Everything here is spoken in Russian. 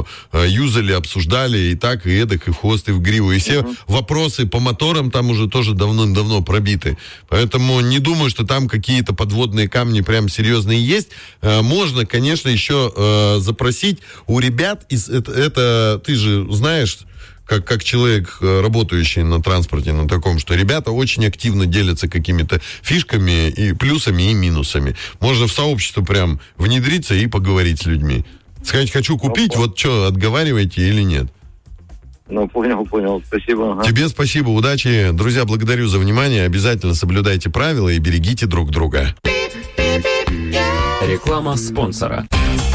его юзали, обсуждали и так, и эдак, и в хвост, и в гриву. И все вопросы по моторам там уже тоже давным-давно пробиты. Поэтому не думаю, что там какие-то подводные камни прям серьезные есть. Можно, конечно, еще запросить у ребят, это ты же знаешь, как человек, работающий на транспорте, на таком, что ребята очень активно делятся какими-то фишками и плюсами, и минусами. Можно в сообщество прям внедриться и поговорить с людьми. Сказать, хочу купить, вот что, отговариваете или нет? Ну, понял, спасибо. Ага. Тебе спасибо, удачи. Друзья, благодарю за внимание. Обязательно соблюдайте правила и берегите друг друга. Реклама спонсора.